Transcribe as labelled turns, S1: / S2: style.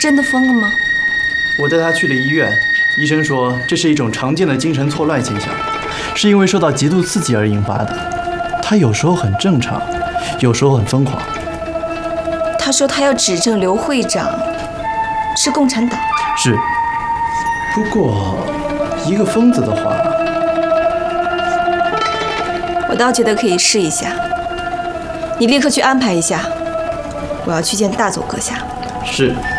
S1: 真的疯了吗？
S2: 我带他去了医院，医生说这是一种常见的精神错乱现象，是因为受到极度刺激而引发的。他有时候很正常，有时候很疯狂。
S1: 他说他要指证刘会长是共产党。
S2: 是，不过一个疯子的话，
S1: 我倒觉得可以试一下。你立刻去安排一下，我要去见大佐阁下。
S2: 是。